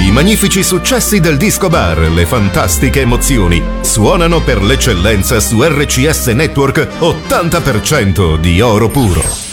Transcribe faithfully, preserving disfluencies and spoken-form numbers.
I magnifici successi del disco bar, le fantastiche emozioni, suonano per l'eccellenza su R C S Network ottanta per cento di oro puro.